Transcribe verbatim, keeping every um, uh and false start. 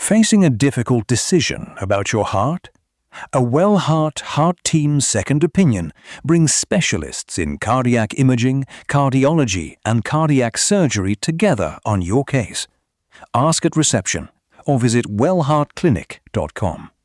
Facing a difficult decision about your heart? A WellHeart Heart Team Second Opinion brings specialists in cardiac imaging, cardiology, and cardiac surgery together on your case. Ask at reception or visit well heart clinic dot com.